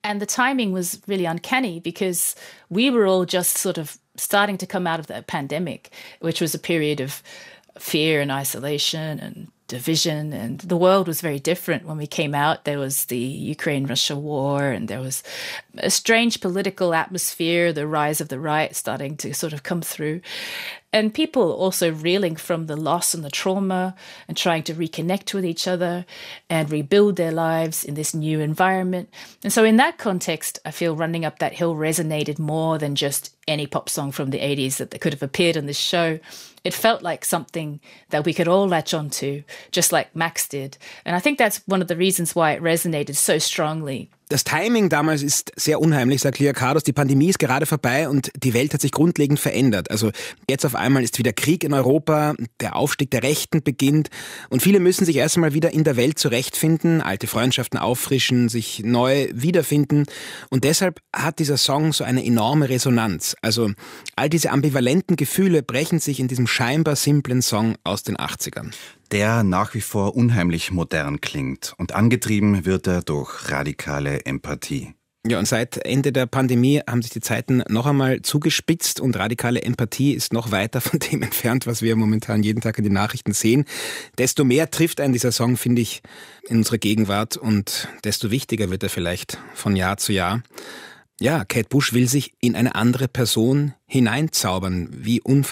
And the timing was really uncanny because we were all just sort of starting to come out of the pandemic, which was a period of fear and isolation and division, and the world was very different when we came out. There was the Ukraine-Russia war, and there was a strange political atmosphere, the rise of the right starting to sort of come through, and people also reeling from the loss and the trauma and trying to reconnect with each other and rebuild their lives in this new environment. And so in that context, I feel Running Up That Hill resonated more than just any pop song from the 80s that could have appeared on this show. It felt like something that we could all latch onto, just like Max did. And I think that's one of the reasons why it resonated so strongly. Das Timing damals ist sehr unheimlich, sagt Lia Cardos. Die Pandemie ist gerade vorbei und die Welt hat sich grundlegend verändert. Also jetzt auf einmal ist wieder Krieg in Europa, der Aufstieg der Rechten beginnt und viele müssen sich erst einmal wieder in der Welt zurechtfinden, alte Freundschaften auffrischen, sich neu wiederfinden. Und deshalb hat dieser Song so eine enorme Resonanz. Also all diese ambivalenten Gefühle brechen sich in diesem scheinbar simplen Song aus den 80ern. Der nach wie vor unheimlich modern klingt und angetrieben wird er durch radikale Empathie. Ja, und seit Ende der Pandemie haben sich die Zeiten noch einmal zugespitzt und radikale Empathie ist noch weiter von dem entfernt, was wir momentan jeden Tag in den Nachrichten sehen. Desto mehr trifft einen dieser Song, finde ich, in unsere Gegenwart und desto wichtiger wird er vielleicht von Jahr zu Jahr. Ja, Kate Bush will sich in eine andere Person hineinzaubern. Wie